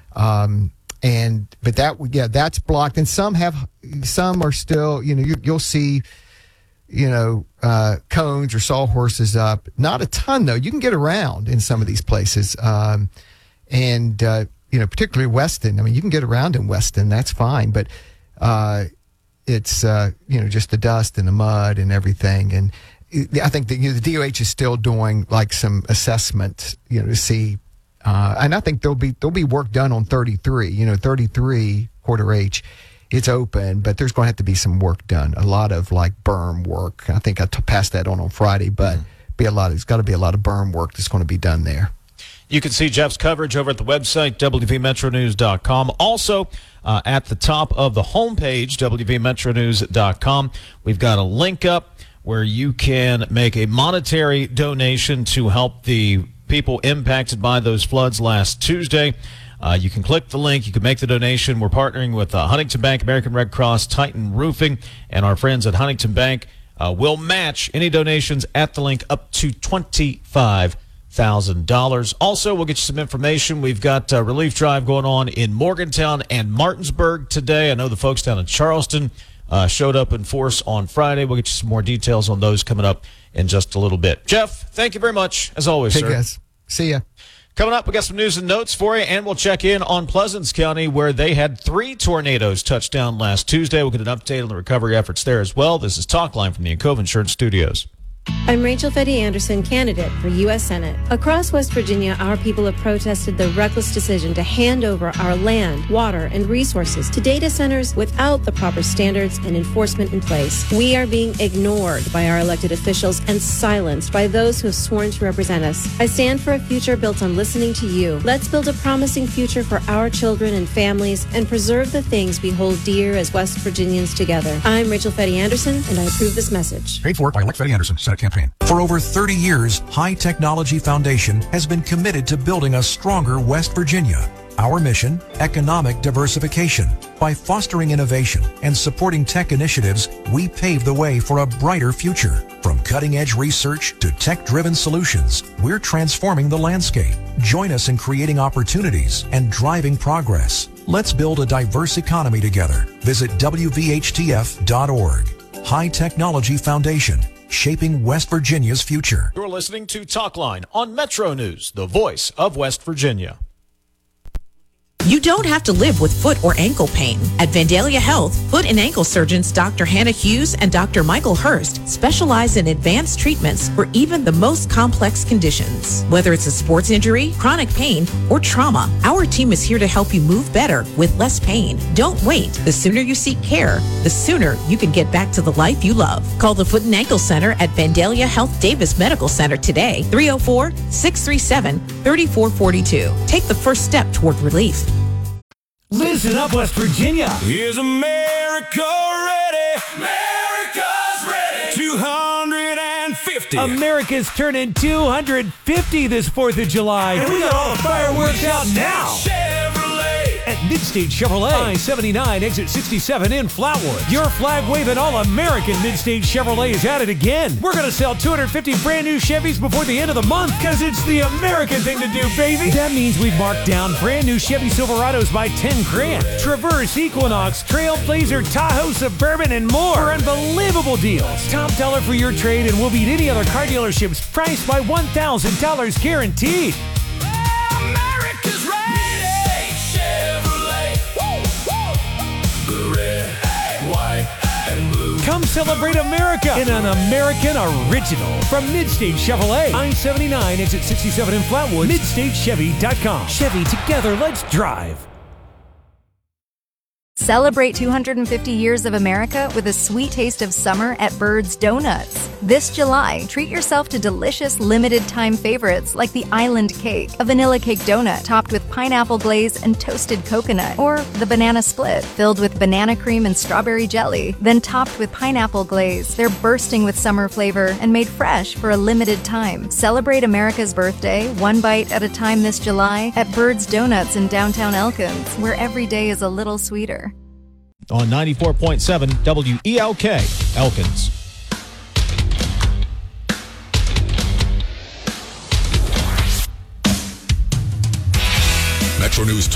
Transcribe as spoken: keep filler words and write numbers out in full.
Um, and but that yeah, that's blocked, and some have some are still. You know, you, you'll see, you know, uh, cones or sawhorses up. Not a ton though. You can get around in some of these places, um, and uh, you know, particularly Weston. I mean, you can get around in Weston. That's fine, but uh, it's uh, you know, just the dust and the mud and everything. And I think that, you know, the D O H is still doing like some assessment, you know, to see. Uh, and I think there'll be there'll be work done on thirty-three. You know, thirty-three quarter H, it's open, but there's going to have to be some work done. A lot of like berm work. I think I t- passed that on on Friday, but mm-hmm. be a lot. There's got to be a lot of berm work that's going to be done there. You can see Jeff's coverage over at the website, W V Metro News dot com. Also, uh, at the top of the homepage, W V Metro News dot com, we've got a link up where you can make a monetary donation to help the people impacted by those floods last Tuesday. Uh, you can click the link. You can make the donation. We're partnering with uh, Huntington Bank, American Red Cross, Titan Roofing, and our friends at Huntington Bank uh, will match any donations at the link up to twenty-five thousand dollars. Also, we'll get you some information. We've got a relief drive going on in Morgantown and Martinsburg today. I know the folks down in Charleston uh, showed up in force on Friday. We'll get you some more details on those coming up in just a little bit. Jeff, thank you very much, as always, hey, sir. Guys. See ya. Coming up, we got some news and notes for you, and we'll check in on Pleasants County, where they had three tornadoes touch down last Tuesday. We'll get an update on the recovery efforts there as well. This is Talkline from the Encova Insurance Studios. I'm Rachel Fetty Anderson, candidate for U S Senate. Across West Virginia, our people have protested the reckless decision to hand over our land, water, and resources to data centers without the proper standards and enforcement in place. We are being ignored by our elected officials and silenced by those who have sworn to represent us. I stand for a future built on listening to you. Let's build a promising future for our children and families and preserve the things we hold dear as West Virginians together. I'm Rachel Fetty Anderson, and I approve this message. Paid for by Elect Fetty Anderson, Senate campaign. For over thirty years, High Technology Foundation has been committed to building a stronger West Virginia. Our mission, economic diversification. By fostering innovation and supporting tech initiatives, we pave the way for a brighter future. From cutting-edge research to tech-driven solutions, we're transforming the landscape. Join us in creating opportunities and driving progress. Let's build a diverse economy together. Visit W V H T F dot org. High Technology Foundation, shaping West Virginia's future. You're listening to Talkline on Metro News, the voice of West Virginia. You don't have to live with foot or ankle pain. At Vandalia Health, foot and ankle surgeons Doctor Hannah Hughes and Doctor Michael Hurst specialize in advanced treatments for even the most complex conditions. Whether it's a sports injury, chronic pain, or trauma, our team is here to help you move better with less pain. Don't wait. The sooner you seek care, the sooner you can get back to the life you love. Call the Foot and Ankle Center at Vandalia Health Davis Medical Center today, three oh four, six three seven, three four four two. Take the first step toward relief. Listen up, West Virginia. Is America ready? America's ready. two hundred fifty. America's turning two hundred fifty this fourth of July. And we got all the fireworks out now. Chevrolet. At Midstate Chevrolet, I seventy-nine, exit sixty-seven in Flatwood. Your flag-waving all-American Midstate Chevrolet is at it again. We're going to sell two hundred fifty brand new Chevys before the end of the month because it's the American thing to do, baby. That means we've marked down brand new Chevy Silverados by ten grand. Traverse, Equinox, Trailblazer, Tahoe, Suburban, and more for unbelievable deals. Top dollar for your trade and we'll beat any other car dealerships priced by one thousand dollars guaranteed. America's ready. Come celebrate America in an American original from Midstate Chevrolet. I seventy-nine, exit sixty-seven in Flatwood. Midstate Chevy dot com. Chevy, together, let's drive. Celebrate two hundred fifty years of America with a sweet taste of summer at Bird's Donuts. This July, treat yourself to delicious limited-time favorites like the Island Cake, a vanilla cake donut topped with pineapple glaze and toasted coconut, or the Banana Split, filled with banana cream and strawberry jelly, then topped with pineapple glaze. They're bursting with summer flavor and made fresh for a limited time. Celebrate America's birthday, one bite at a time this July at Bird's Donuts in downtown Elkins, where every day is a little sweeter. On ninety-four point seven W E L K, Elkins. Metro News